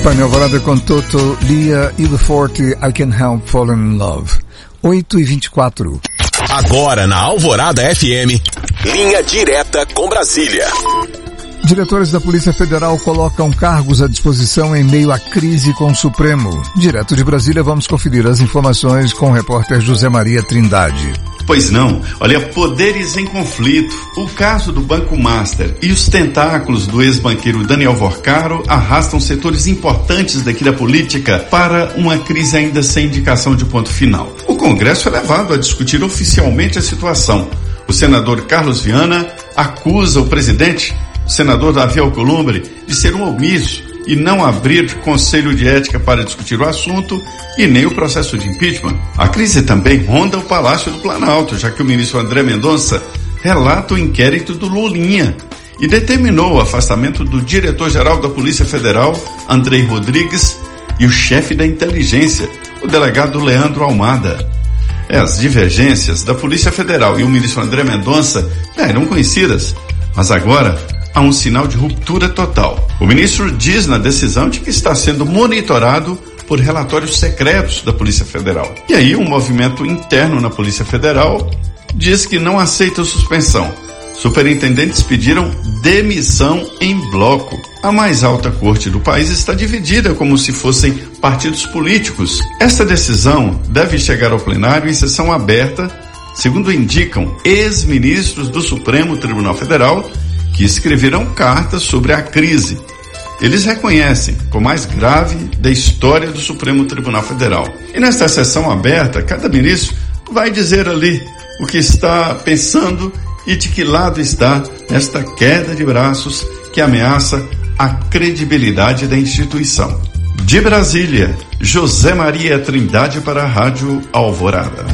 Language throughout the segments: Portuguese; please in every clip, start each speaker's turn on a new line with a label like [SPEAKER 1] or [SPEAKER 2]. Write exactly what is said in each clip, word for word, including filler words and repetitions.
[SPEAKER 1] Painel Alvorada com Toto, Lia e The Forte, I Can't Help Falling in Love. oito e vinte e quatro.
[SPEAKER 2] Agora na Alvorada F M, linha direta com Brasília.
[SPEAKER 1] Diretores da Polícia Federal colocam cargos à disposição em meio à crise com o Supremo. Direto de Brasília, vamos conferir as informações com o repórter José Maria Trindade.
[SPEAKER 3] Pois não, olha, poderes em conflito. O caso do Banco Master e os tentáculos do ex-banqueiro Daniel Vorcaro arrastam setores importantes daqui da política para uma crise ainda sem indicação de ponto final. O Congresso é levado a discutir oficialmente a situação. O senador Carlos Viana acusa o presidente, o senador Davi Alcolumbre, de ser um omisso e não abrir conselho de ética para discutir o assunto e nem o processo de impeachment. A crise também ronda o Palácio do Planalto, já que o ministro André Mendonça relata o inquérito do Lulinha e determinou o afastamento do diretor-geral da Polícia Federal, Andrei Rodrigues, e o chefe da inteligência, o delegado Leandro Almada. É, as divergências da Polícia Federal e o ministro André Mendonça já eram conhecidas, mas agora há um sinal de ruptura total. O ministro diz na decisão de que está sendo monitorado por relatórios secretos da Polícia Federal. E aí um movimento interno na Polícia Federal diz que não aceita a suspensão. Superintendentes pediram demissão em bloco. A mais alta corte do país está dividida como se fossem partidos políticos. Esta decisão deve chegar ao plenário em sessão aberta, segundo indicam ex-ministros do Supremo Tribunal Federal, que escreveram cartas sobre a crise. Eles reconhecem como mais grave da história do Supremo Tribunal Federal. E nesta sessão aberta, cada ministro vai dizer ali o que está pensando e de que lado está esta queda de braços que ameaça a credibilidade da instituição. De Brasília, José Maria Trindade para a Rádio Alvorada.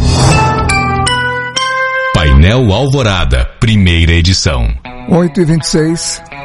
[SPEAKER 2] Painel Alvorada, primeira edição.
[SPEAKER 1] oito e vinte e seis.